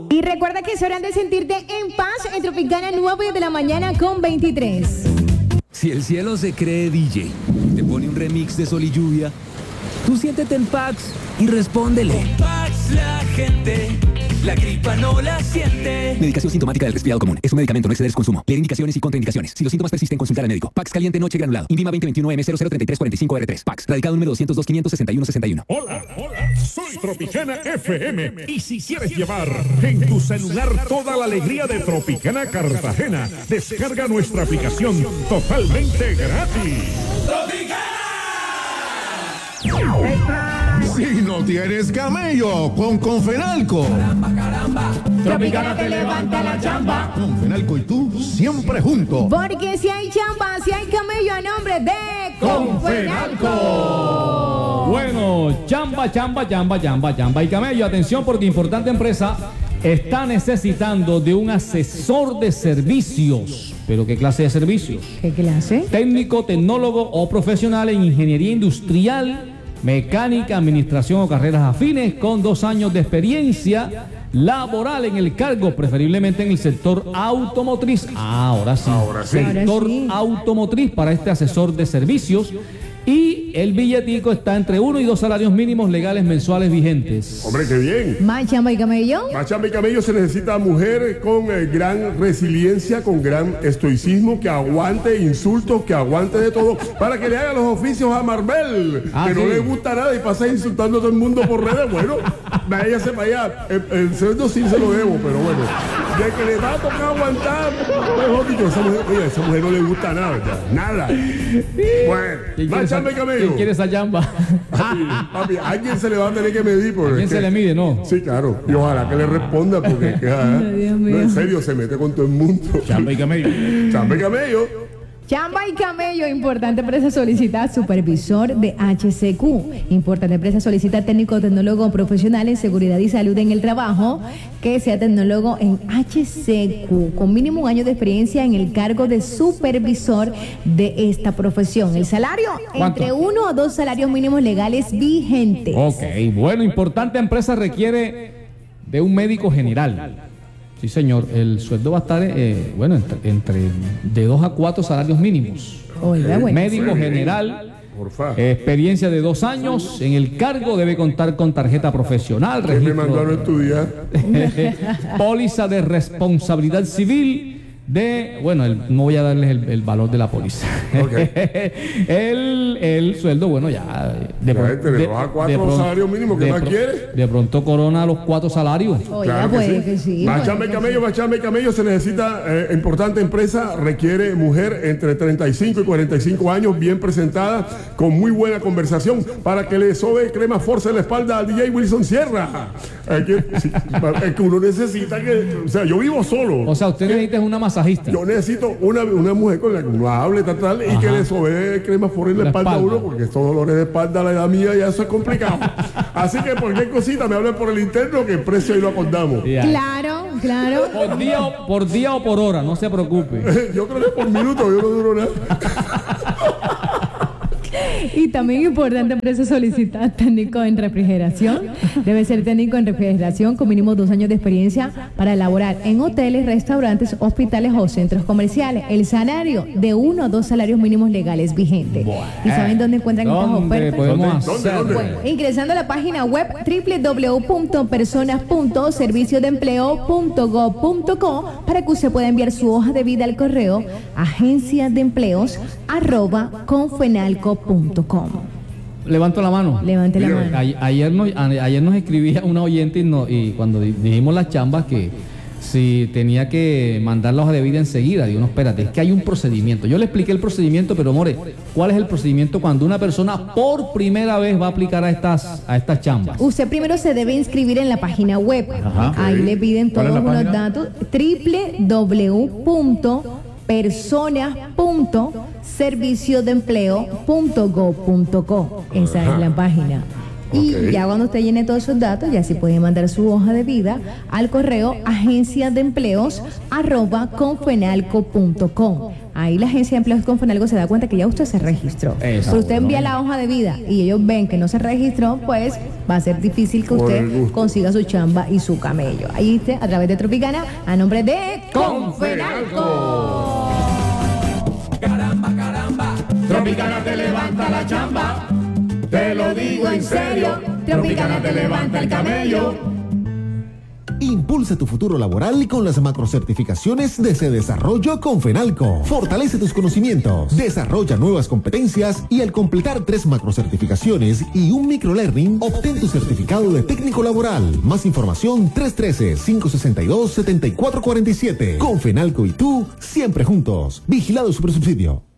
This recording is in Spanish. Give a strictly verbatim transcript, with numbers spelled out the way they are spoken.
Y recuerda que es hora de sentirte en paz en Tropicana nueve de la mañana con veintitrés. Si el cielo se cree D J, te pone un remix de Sol y Lluvia, tú siéntete en Pax y respóndele. Con Pax la gente, la gripa no la siente. Medicación sintomática del resfriado común. Es un medicamento, no exceder su consumo. Leer indicaciones y contraindicaciones. Si los síntomas persisten, consultar al médico. Pax caliente noche granulado. Invima veinte veintiuno M cero cero treinta y tres cuarenta y cinco R tres. Pax. Radicado número doscientos dos quinientos sesenta y uno sesenta y uno. Hola, hola. Soy Tropicana F M. Y si quieres llevar en tu celular toda la alegría de Tropicana Cartagena, descarga nuestra aplicación totalmente gratis. ¡Tropicana! Si no tienes camello, con Confenalco. Caramba, caramba. Tropicana te levanta la chamba. Confenalco y tú siempre juntos. Porque si hay chamba, si hay camello a nombre de Confenalco. Bueno, chamba, chamba, chamba, chamba, chamba y camello. Atención porque importante empresa está necesitando de un asesor de servicios. ¿Pero qué clase de servicios? ¿Qué clase? Técnico, tecnólogo o profesional en ingeniería industrial, mecánica, administración o carreras afines con dos años de experiencia laboral en el cargo, preferiblemente en el sector automotriz. Ah, ahora sí. Ahora sí. Sector Ahora sí. automotriz para este asesor de servicios. Y el billetico está entre uno y dos salarios mínimos legales mensuales vigentes. Hombre, qué bien. ¿Más chamba y camello? Para chamba y camello se necesita mujer con eh, gran resiliencia, con gran estoicismo, que aguante insultos, que aguante de todo, para que le haga los oficios a Marvel, Ah, que no sí. le gusta nada y pasa insultando a todo el mundo por redes. Bueno, váyase para allá. El, el sueldo sí se lo debo, pero bueno, de que le va a tocar aguantar, mejor dicho, esa mujer, oye, a esa mujer no le gusta nada, ya, nada. Bueno, ¿Quién más quiere esa- chamba y camello. ¿Quién quiere esa chamba? Papi, papi, a alguien se le va a tener que medir. Porque ¿A quién es se que- le mide, no? Sí, claro. Y ojalá que le responda porque es que, ah, Dios no, mío. en serio, se mete con todo el mundo. Chamba y camello. Chamba y camello. Chamba y camello, importante empresa solicita supervisor de H C Q. Importante empresa solicita técnico tecnólogo profesional en seguridad y salud en el trabajo, que sea tecnólogo en H C Q, con mínimo un año de experiencia en el cargo de supervisor de esta profesión. El salario, ¿Cuánto? entre uno o dos salarios mínimos legales vigentes. Ok, bueno, importante empresa requiere de un médico general. Sí, señor, el sueldo va a estar, eh, bueno, entre, entre de dos a cuatro salarios mínimos. Oiga, bueno. Médico general, Porfa. experiencia de dos años en el cargo, debe contar con tarjeta profesional, ¿Quién me registro, mandaron a estudiar? póliza de responsabilidad civil. De, bueno, el- no voy a darles el, el valor de la póliza. Ok. el, el sueldo, bueno, ya. De, Ya, entre dos a cuatro pronto- salarios mínimos, ¿qué de más pro- quiere? De pronto corona los cuatro salarios. Oiga, Claro que puede sí. que sí. Más puede chamba y que camello, más chamba y camello. Se necesita, eh, importante empresa, requiere mujer entre treinta y cinco y cuarenta y cinco años, bien presentada, con muy buena conversación, para que le sobe crema force en la espalda al D J Wilson Sierra. Es que, sí, es que uno necesita que, o sea, yo vivo solo. O sea, usted necesita una masajista. Yo necesito una, una mujer con la que uno hable, tal, tal, y que le sobe crema force en la, La espalda, a espalda. uno, porque estos dolores de espalda a la edad mía ya eso es complicado. Así que cualquier cosita me hablen por el interno, que el precio ahí lo acordamos. Ya. Claro, claro. Por día, o, por día o por hora, no se preocupe. Yo creo que por minuto yo no duro nada. Y también importante empresa solicita técnico en refrigeración. Debe ser técnico en refrigeración con mínimo dos años de experiencia para elaborar en hoteles, restaurantes, hospitales o centros comerciales. El salario de uno o dos salarios mínimos legales vigentes. ¿Y saben dónde encuentran estas ¿Dónde ofertas? podemos ¿Dónde, hacer? dónde? Bueno, ingresando a la página web doble u doble u doble u punto personas punto servicio de empleo punto gov punto co para que usted pueda enviar su hoja de vida al correo agencia de empleos arroba confenalco punto com. Levanto la mano. Levante la mano. A- Ayer nos, a- ayer nos escribía una oyente y, no- y cuando di- dijimos las chambas que si tenía que mandar la hoja de vida enseguida, digo, no, espérate, es que hay un procedimiento. Yo le expliqué el procedimiento, pero more, ¿cuál es el procedimiento cuando una persona por primera vez va a aplicar a estas, a estas chambas? Usted primero se debe inscribir en la página web. Ajá. Ahí le piden ¿Cuál todos es la unos página? datos. doble u doble u doble u punto personas punto servicio de empleo punto gov punto co. Esa es la página. Y Ok. ya cuando usted llene todos esos datos, ya sí puede mandar su hoja de vida al correo agencia de empleos arroba confenalco punto com. Ahí la agencia de empleos Confenalco se da cuenta que ya usted se registró. Eso, Pero usted envía bueno. la hoja de vida y ellos ven que no se registró, pues va a ser difícil que Por el usted gusto. consiga su chamba y su camello. Ahí esté, a través de Tropicana, a nombre de Confenalco. Caramba, caramba. Tropicana te levanta la chamba, te lo digo en serio. Tropicana te levanta el camello. Impulsa tu futuro laboral con las macrocertificaciones de Se Desarrollo con Fenalco. Fortalece tus conocimientos, desarrolla nuevas competencias y al completar tres macrocertificaciones y un microlearning, obtén tu certificado de técnico laboral. Más información tres uno tres, cinco seis dos, siete cuatro cuatro siete. Con Fenalco y tú, siempre juntos. Vigilado Supersubsidio.